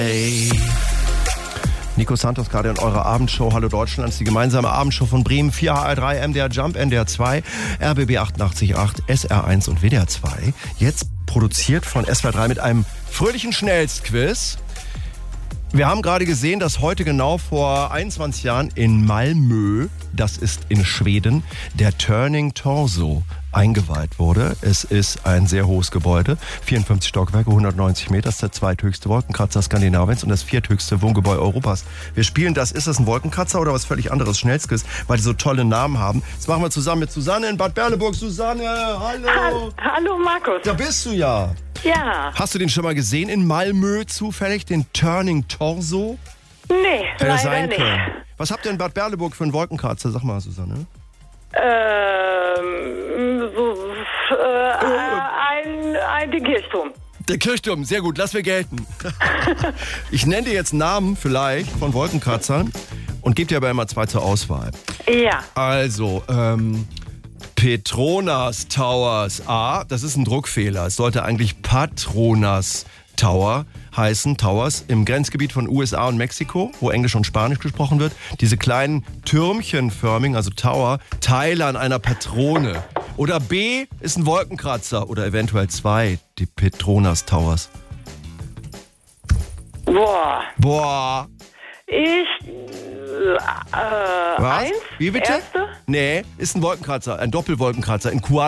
Hey. Nico Santos gerade in eurer Abendshow Hallo Deutschland. Das ist die gemeinsame Abendshow von Bremen 4, HR3, MDR Jump, NDR 2, RBB 88.8, SR1 und WDR 2. Jetzt produziert von SWR 3 mit einem fröhlichen Schnellstquiz. Wir haben gerade gesehen, dass heute genau vor 21 Jahren in Malmö, das ist in Schweden, der Turning Torso eingeweiht wurde. Es ist ein sehr hohes Gebäude, 54 Stockwerke, 190 Meter, das ist der zweithöchste Wolkenkratzer Skandinaviens und das vierthöchste Wohngebäude Europas. Wir spielen das, ist das ein Wolkenkratzer oder was völlig anderes, Schnellstquiz, weil die so tolle Namen haben. Das machen wir zusammen mit Susanne in Bad Berleburg. Susanne, hallo! Hallo Markus. Da bist du ja. Ja. Hast du den schon mal gesehen in Malmö zufällig, den Turning Torso? Nee, Hätte leider sein nicht. können. Was habt ihr in Bad Berleburg für einen Wolkenkratzer? Sag mal, Susanne. Den Kirchturm. Der Kirchturm, sehr gut, lass mir gelten. Ich nenne dir jetzt Namen vielleicht von Wolkenkratzern und gebe dir aber immer zwei zur Auswahl. Ja. Also, Petronas Towers A, das ist ein Druckfehler. Es sollte eigentlich Patronas Tower heißen, Towers im Grenzgebiet von USA und Mexiko, wo Englisch und Spanisch gesprochen wird. Diese kleinen türmchenförmigen, also Tower, Teile an einer Patrone. Oder B ist ein Wolkenkratzer oder eventuell zwei, die Petronas Towers. Boah. Was? Eins? Wie bitte? Erste? Nee, ist ein Wolkenkratzer, ein Doppelwolkenkratzer in Kuala